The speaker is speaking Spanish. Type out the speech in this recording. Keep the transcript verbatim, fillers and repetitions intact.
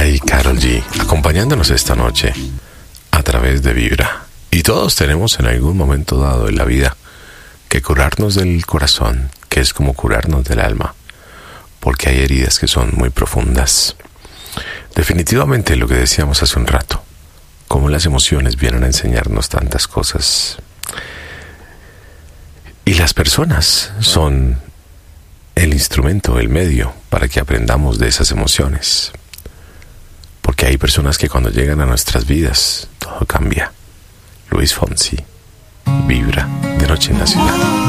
y Karol G, acompañándonos esta noche a través de Vibra. Y todos tenemos en algún momento dado en la vida que curarnos del corazón, que es como curarnos del alma, porque hay heridas que son muy profundas. Definitivamente lo que decíamos hace un rato, cómo las emociones vienen a enseñarnos tantas cosas. Y las personas son el instrumento, el medio para que aprendamos de esas emociones. Porque hay personas que cuando llegan a nuestras vidas, todo cambia. Luis Fonsi, Vibra, de noche en la ciudad.